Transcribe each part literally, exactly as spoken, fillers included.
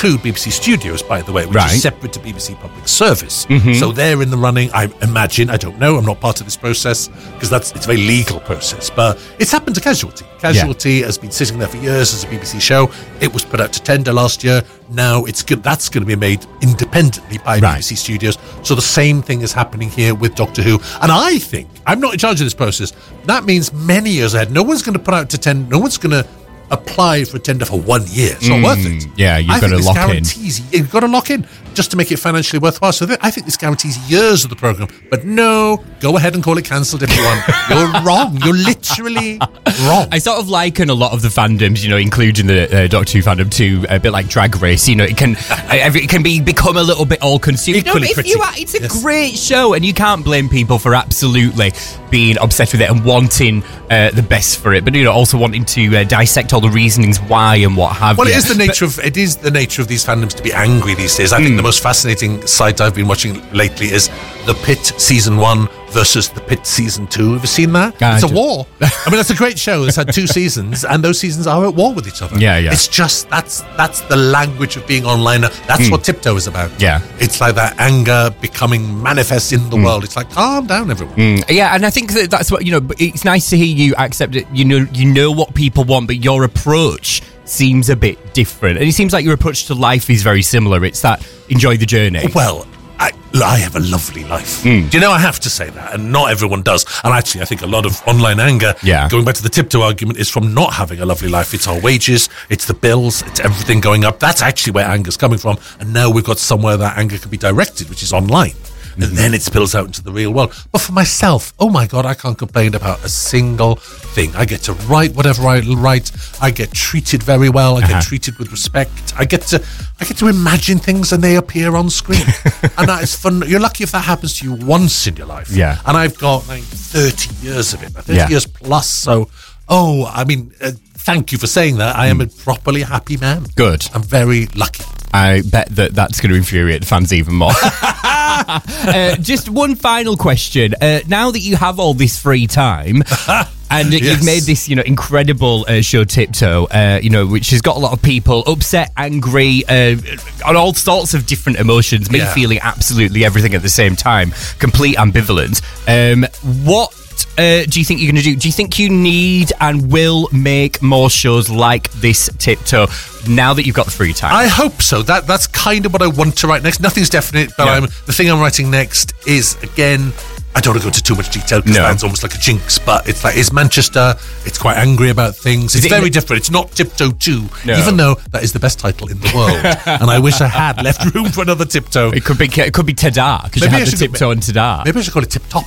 include B B C Studios, by the way, which Right. is separate to B B C Public Service. Mm-hmm. So they're in the running, I imagine. I don't know. I'm not part of this process because that's it's a very legal process. But it's happened to Casualty. Casualty yeah. has been sitting there for years as a B B C show. It was put out to tender last year. Now it's good. That's going to be made independently by right. B B C Studios. So the same thing is happening here with Doctor Who. And I think, I'm not in charge of this process, that means many years ahead, no one's going to put out to tender, no one's going to apply for a tender for one year. It's not mm, worth it. Yeah, you've I got to think lock this guarantees, in. You've got to lock in just to make it financially worthwhile. So I think this guarantees years of the programme. But no, go ahead and call it cancelled if you want. You're wrong. You're literally wrong. I sort of liken a lot of the fandoms, you know, including the uh, Doctor Who fandom, to a bit like Drag Race. You know, it can it can be become a little bit all-consuming. No, if you are, it's a yes. great show, and you can't blame people for absolutely being obsessed with it and wanting uh, the best for it, but you know, also wanting to uh, dissect all the reasonings why and what have well, you. Well, it is the nature but, of it is the nature of these fandoms to be angry these days. I mm. think the most fascinating site I've been watching lately is The Pit season one versus The Pit season two. Have you seen that? Uh, it's a war. I mean, that's a great show. It's had two seasons, and those seasons are at war with each other. Yeah, yeah. It's just that's that's the language of being online. That's mm. what Tiptoe is about. Yeah, it's like that anger becoming manifest in the mm. world. It's like, calm down, everyone. Mm. Yeah, and I think that that's what you know. It's nice to hear you accept it. You know, you know what people want, but your approach seems a bit different, and it seems like your approach to life is very similar. It's that enjoy the journey. Well, I, I have a lovely life. Mm. Do you know, I have to say that, and not everyone does. And actually, I think a lot of online anger, yeah. going back to the Tiptoe argument, is from not having a lovely life. It's our wages, it's the bills, it's everything going up. That's actually where anger's coming from. And now we've got somewhere that anger can be directed, which is online. And mm-hmm. then it spills out into the real world. But for myself, oh my God, I can't complain about a single thing. I get to write whatever I write. I get treated very well. I uh-huh. get treated with respect. I get to I get to imagine things and they appear on screen. And that is fun. You're lucky if that happens to you once in your life. Yeah. And I've got like thirty years of it, thirty yeah. years plus. So, oh, I mean, uh, thank you for saying that. I am mm. a properly happy man. Good. I'm very lucky. I bet that that's going to infuriate the fans even more. uh, just one final question. Uh, now that you have all this free time, and yes. you've made this, you know, incredible uh, show, Tiptoe, uh, you know, which has got a lot of people upset, angry, uh, on all sorts of different emotions, me yeah. feeling absolutely everything at the same time, complete ambivalence. Um, what uh, do you think you're going to do? Do you think you need and will make more shows like this, Tiptoe, now that you've got free time? I hope so. That That's kind of what I want to write next. Nothing's definite, but yeah. I'm, the thing I'm writing next is, again, I don't want to go into too much detail because no. that's almost like a jinx, but it's like, it's Manchester, it's quite angry about things, it's it very different, it's not Tiptoe two, no. even though that is the best title in the world, and I wish I had left room for another Tiptoe. It could be it could be Tada, because you have the Tiptoe and Tada. Maybe I should call it Tip Top.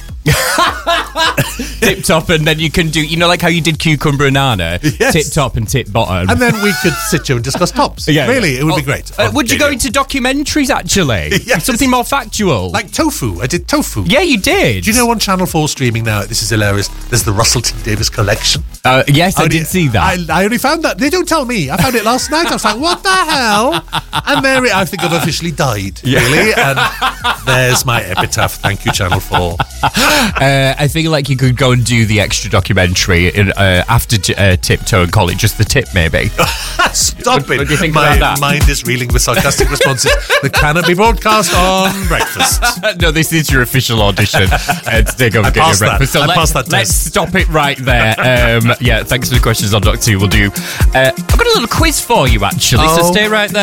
Tip Top, and then you can do, you know, like how you did Cucumber and Nana, yes. Tip Top and Tip Bottom. And then we could sit here and discuss tops. Yeah, really, yeah. it would oh, be great. Uh, oh, would you yeah, go yeah. into documentaries, actually? Yes. Something more factual? Like Tofu. I did Tofu. Yeah, you did. Do you know on Channel four streaming now, this is hilarious, there's the Russell T Davies collection? Uh, yes, I, I did only, see that. I, I only found that. They don't tell me. I found it last night. I was like, what the hell? And there it, I think I've officially died, yeah. really. And there's my epitaph. Thank you, Channel four. Uh, I feel like you could go and do the extra documentary in, uh, after t- uh, Tiptoe and call it just the tip, maybe. Stop what, it. What do you think my about that? mind is reeling with sarcastic responses that cannot be broadcast on breakfast. No, this is your official audition uh, to take over Get Your Breakfast. So I let's, passed that let's test. stop it right there. Um, yeah, thanks for the questions on Doctor Who. We'll do. Uh, I've got a little quiz for you, actually, oh. so stay right there.